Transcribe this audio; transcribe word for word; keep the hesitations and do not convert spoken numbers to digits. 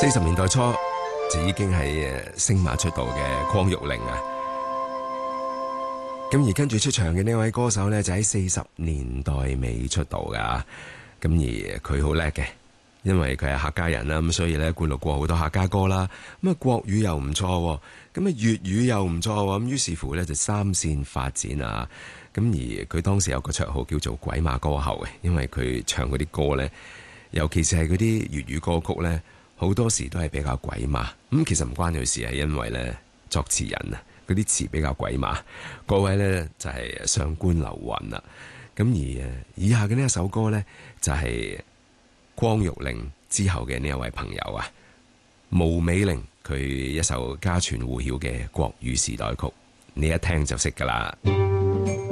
四十年代初就已經係星馬出道嘅鄺玉玲啊，咁而跟住出場嘅呢位歌手呢，就喺四十年代尾出道噶，咁而佢好叻嘅，因為佢係客家人啦，咁所以呢，灌錄過好多客家歌啦，咁啊國語又唔錯，咁啊粵語又唔錯，咁於是乎呢，就三線發展啊，咁而佢當時有個綽號叫做鬼馬歌后嘅，因為佢唱嗰啲歌呢，尤其是係嗰啲粵語歌曲呢，好多時都係比較鬼馬，咁其實唔關佢事，係因為咧作詞人啊嗰啲詞比較鬼馬，各位咧就係上官流雲啦。咁而以下嘅呢一首歌咧就係鄺玉玲之後嘅呢一位朋友啊，毛美玲，佢一首家傳戶曉嘅國語時代曲，你一聽就識噶啦。